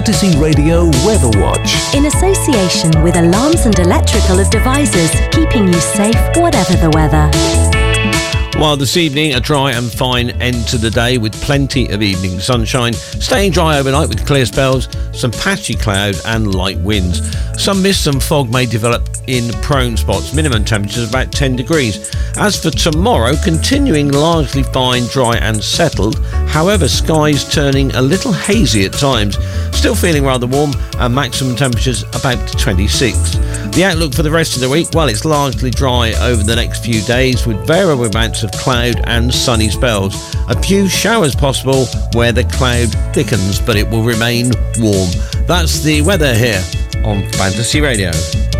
Fantasy Radio Weather Watch. In association with Alarms and Electrical Devices, keeping you safe whatever the weather. Well, this evening, a dry and fine end to the day with plenty of evening sunshine, staying dry overnight with clear spells, some patchy cloud and light winds. Some mist and fog may develop in prone spots, minimum temperatures about 10 degrees. As for tomorrow, continuing largely fine, dry and settled, however, skies turning a little hazy at times, still feeling rather warm and maximum temperatures about 26. The outlook for the rest of the week, well, it's largely dry over the next few days with variable amounts of cloud and sunny spells. A few showers possible where the cloud thickens, but it will remain warm. That's the weather here on Fantasy Radio.